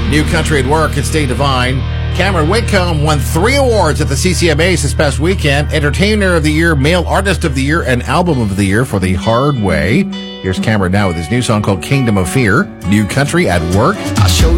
New Country at Work and Stay Divine. Cameron Whitcomb won 3 awards at the CCMAs this past weekend. Entertainer of the Year, Male Artist of the Year, and Album of the Year for The Hard Way. Here's Cameron now with his new song called Kingdom of Fear. New Country at Work. I'll show